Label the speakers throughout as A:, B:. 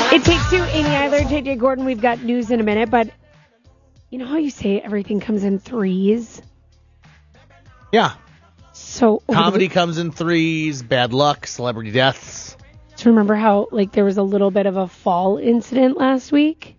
A: It Takes Two, Amy Eiler, JJ Gordon. We've got news in a minute, but you know how you say everything comes in threes?
B: Yeah.
A: So
B: comedy comes in threes, bad luck, celebrity deaths.
A: So remember how there was a little bit of a fall incident last week?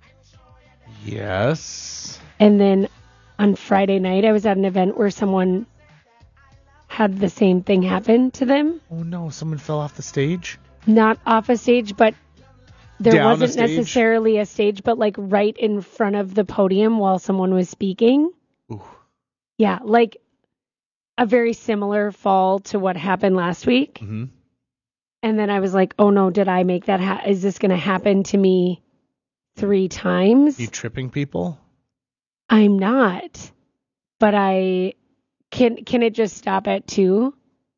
B: Yes.
A: And then on Friday night, I was at an event where someone had the same thing happen to them.
B: Oh no, someone fell off the stage?
A: Not off a stage, but there
B: Down
A: wasn't necessarily a stage, but right in front of the podium while someone was speaking.
B: Ooh.
A: Yeah, a very similar fall to what happened last week.
B: Mm-hmm.
A: And then I was like, oh no, did I make that? Is this going to happen to me 3 times?
B: You tripping people?
A: I'm not, but can it just stop at 2?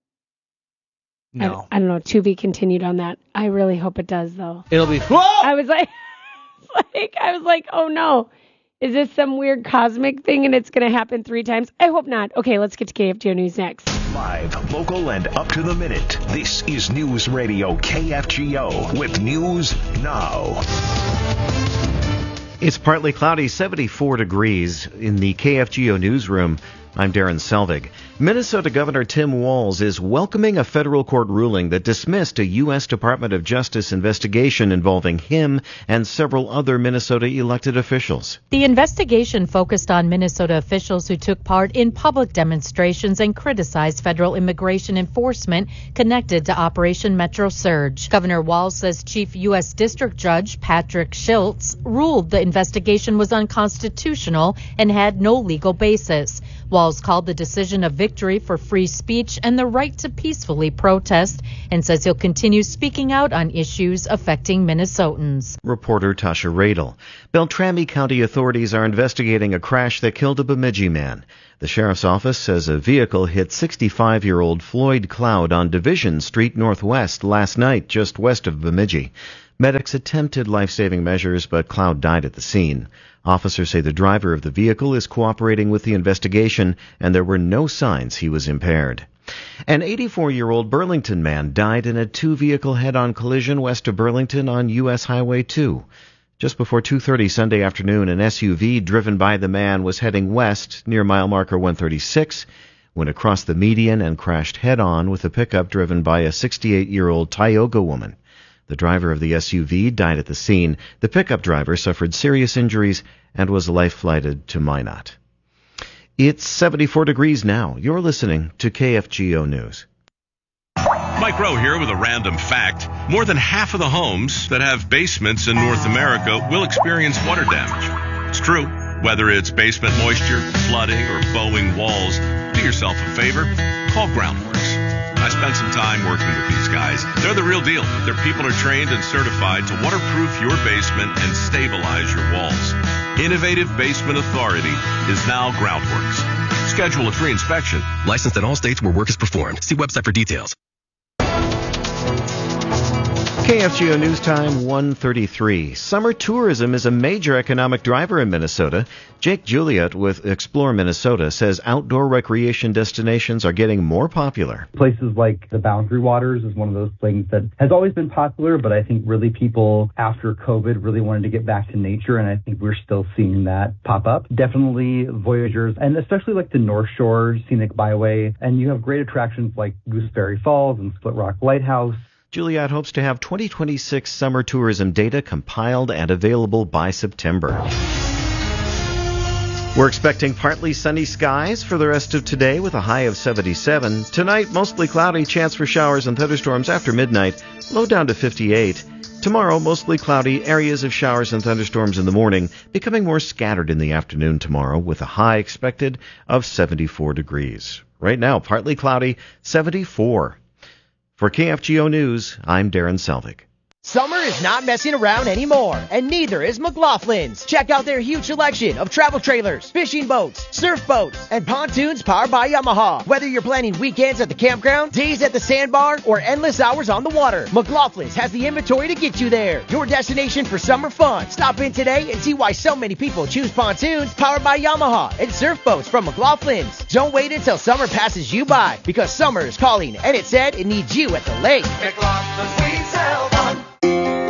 B: No.
A: I don't know. To be continued on that. I really hope it does, though.
B: It'll be. Whoa!
A: I was like, oh no. Is this some weird cosmic thing and it's going to happen 3 times? I hope not. Okay, let's get to KFGO News next.
C: Live, local, and up to the minute. This is News Radio KFGO with News Now.
D: It's partly cloudy, 74 degrees in the KFGO newsroom. I'm Darren Selvig. Minnesota Governor Tim Walz is welcoming a federal court ruling that dismissed a U.S. Department of Justice investigation involving him and several other Minnesota elected officials.
E: The investigation focused on Minnesota officials who took part in public demonstrations and criticized federal immigration enforcement connected to Operation Metro Surge. Governor Walz says Chief U.S. District Judge Patrick Schultz ruled the investigation was unconstitutional and had no legal basis. Walz called the decision a victory for free speech and the right to peacefully protest and says he'll continue speaking out on issues affecting Minnesotans.
D: Reporter Tasha Radel. Beltrami County authorities are investigating a crash that killed a Bemidji man. The sheriff's office says a vehicle hit 65-year-old Floyd Cloud on Division Street Northwest last night, just west of Bemidji. Medics attempted life-saving measures, but Cloud died at the scene. Officers say the driver of the vehicle is cooperating with the investigation, and there were no signs he was impaired. An 84-year-old Burlington man died in a 2-vehicle head-on collision west of Burlington on U.S. Highway 2. Just before 2:30 Sunday afternoon, an SUV driven by the man was heading west near mile marker 136 when it crossed the median and crashed head-on with a pickup driven by a 68-year-old Tioga woman. The driver of the SUV died at the scene. The pickup driver suffered serious injuries and was life-flighted to Minot. It's 74 degrees now. You're listening to KFGO News.
F: Mike Rowe here with a random fact. More than half of the homes that have basements in North America will experience water damage. It's true. Whether it's basement moisture, flooding, or bowing walls, do yourself a favor. Call Groundworks. I spent some time working with these guys. They're the real deal. Their people are trained and certified to waterproof your basement and stabilize your walls. Innovative Basement Authority is now Groundworks. Schedule a free inspection.
G: Licensed in all states where work is performed. See website for details.
D: KFGO News Time 1:33. Summer tourism is a major economic driver in Minnesota. Jake Juliet with Explore Minnesota says outdoor recreation destinations are getting more popular.
H: Places like the Boundary Waters is one of those things that has always been popular, but I think really people after COVID really wanted to get back to nature, and I think we're still seeing that pop up. Definitely Voyageurs, and especially like the North Shore Scenic Byway, and you have great attractions like Gooseberry Falls and Split Rock Lighthouse.
D: Juliet hopes to have 2026 summer tourism data compiled and available by September. We're expecting partly sunny skies for the rest of today with a high of 77. Tonight, mostly cloudy, chance for showers and thunderstorms after midnight, low down to 58. Tomorrow, mostly cloudy, areas of showers and thunderstorms in the morning, becoming more scattered in the afternoon tomorrow with a high expected of 74 degrees. Right now, partly cloudy, 74. For KFGO News, I'm Darren Selvig.
I: Summer is not messing around anymore, and neither is McLaughlin's. Check out their huge selection of travel trailers, fishing boats, surf boats, and pontoons powered by Yamaha. Whether you're planning weekends at the campground, days at the sandbar, or endless hours on the water, McLaughlin's has the inventory to get you there. Your destination for summer fun. Stop in today and see why so many people choose pontoons powered by Yamaha and surf boats from McLaughlin's. Don't wait until summer passes you by, because summer is calling, and it said it needs you at the lake.
J: McLaughlin's, we sell fun.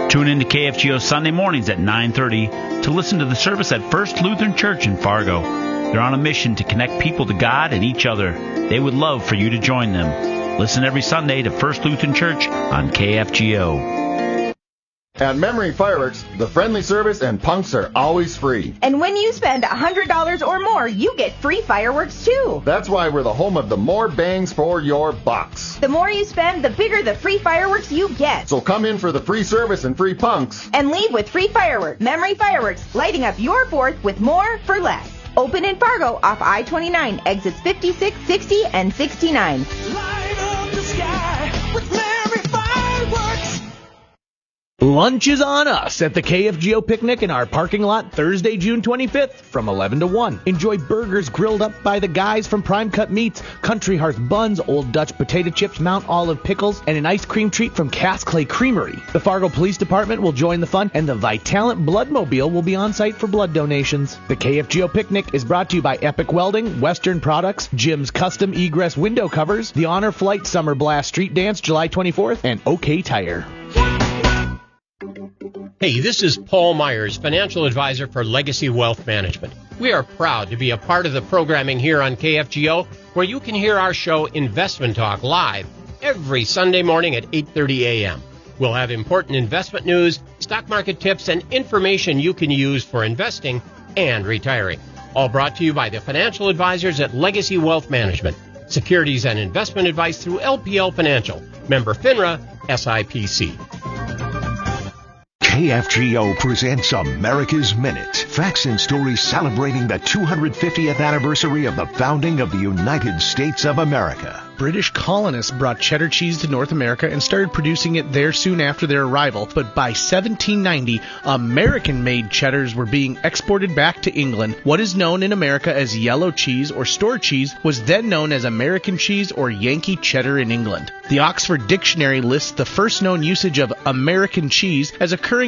J: Tune in to KFGO Sunday mornings at 9:30 to listen to the service at First Lutheran Church in Fargo. They're on a mission to connect people to God and each other. They would love for you to join them. Listen every Sunday to First Lutheran Church on KFGO.
K: At Memory Fireworks, the friendly service and punks are always free.
L: And when you spend $100 or more, you get free fireworks too.
K: That's why we're the home of the more bangs for your bucks.
L: The more you spend, the bigger the free fireworks you get.
K: So come in for the free service and free punks.
L: And leave with free fireworks. Memory Fireworks, lighting up your 4th with more for less. Open in Fargo off I-29, exits 56, 60, and 69.
M: Light up the sky with Memory Fireworks.
N: Lunch is on us at the KFGO Picnic in our parking lot Thursday, June 25th from 11 to 1. Enjoy burgers grilled up by the guys from Prime Cut Meats, Country Hearth Buns, Old Dutch Potato Chips, Mount Olive Pickles, and an ice cream treat from Cass Clay Creamery. The Fargo Police Department will join the fun, and the Vitalant Bloodmobile will be on site for blood donations. The KFGO Picnic is brought to you by Epic Welding, Western Products, Jim's Custom Egress Window Covers, the Honor Flight Summer Blast Street Dance July 24th, and OK Tire.
O: Hey, this is Paul Myers, financial advisor for Legacy Wealth Management. We are proud to be a part of the programming here on KFGO, where you can hear our show Investment Talk live every Sunday morning at 8:30 a.m. We'll have important investment news, stock market tips, and information you can use for investing and retiring. All brought to you by the financial advisors at Legacy Wealth Management. Securities and investment advice through LPL Financial. Member FINRA, SIPC.
C: KFGO presents America's Minute. Facts and stories celebrating the 250th anniversary of the founding of the United States of America.
B: British colonists brought cheddar cheese to North America and started producing it there soon after their arrival. But by 1790, American-made cheddars were being exported back to England. What is known in America as yellow cheese or store cheese was then known as American cheese or Yankee cheddar in England. The Oxford Dictionary lists the first known usage of American cheese as occurring